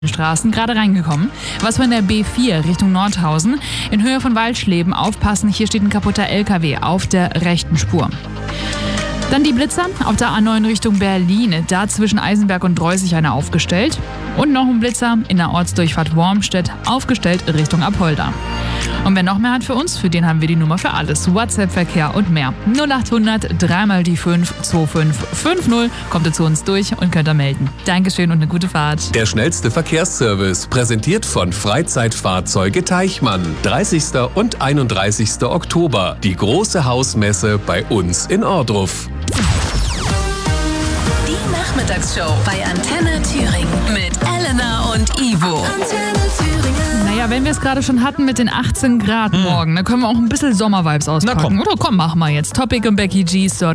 Straßen gerade reingekommen. Was von der B4 Richtung Nordhausen in Höhe von Waldschleben. Aufpassen, hier steht ein kaputter LKW auf der rechten Spur. Dann die Blitzer auf der A9 Richtung Berlin. Da zwischen Eisenberg und Dreußig einer aufgestellt. Und noch ein Blitzer in der Ortsdurchfahrt Wormstedt aufgestellt Richtung Apolda. Und wer noch mehr hat für uns, für den haben wir die Nummer für alles. WhatsApp-Verkehr und mehr. 0800 3 mal die 5 2550. Kommt ihr zu uns durch und könnt ihr melden. Dankeschön und eine gute Fahrt. Der schnellste Verkehrsservice, präsentiert von Freizeitfahrzeuge Teichmann. 30. und 31. Oktober. Die große Hausmesse bei uns in Ohrdruf. Die Nachmittagsshow bei Antenne Thüringen mit Elena und Ivo. Naja, wenn wir es gerade schon hatten mit den 18 Grad morgen, dann können wir auch ein bisschen Sommervibes auspacken. Na komm. Oder komm, machen wir jetzt. Topic und Becky G.